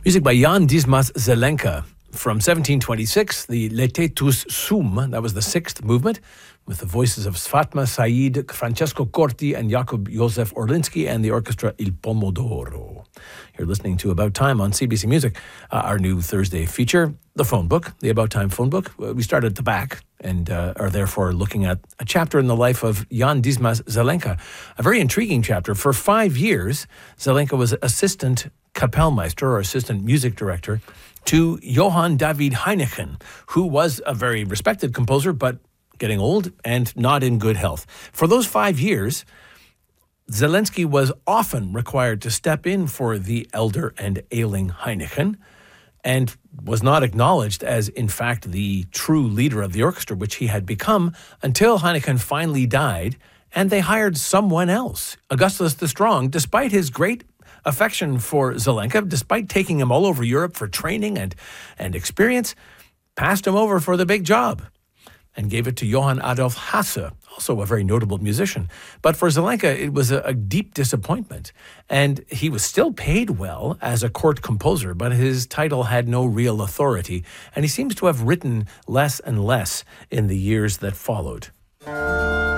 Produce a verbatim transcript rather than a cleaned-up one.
Music by Jan Dismas Zelenka. From seventeen twenty-six, the L'été tous sum, that was the sixth movement, with the voices of Fatma Said, Francesco Corti, and Jakub Józef Orlinsky, and the orchestra Il Pomodoro. You're listening to About Time on C B C Music, uh, our new Thursday feature, the phone book, the About Time phone book. We started at the back and uh, are therefore looking at a chapter in the life of Jan Dismas Zelenka, a very intriguing chapter. For five years, Zelenka was assistant Kapellmeister, or assistant music director, to Johann David Heineken, who was a very respected composer, but getting old and not in good health. For those five years, Zelensky was often required to step in for the elder and ailing Heineken, and was not acknowledged as, in fact, the true leader of the orchestra, which he had become, until Heineken finally died, and they hired someone else. Augustus the Strong, despite his great affection for Zelenka, despite taking him all over Europe for training and, and experience, passed him over for the big job and gave it to Johann Adolf Hasse, also a very notable musician. But for Zelenka, it was a, a deep disappointment. And he was still paid well as a court composer, but his title had no real authority. And he seems to have written less and less in the years that followed.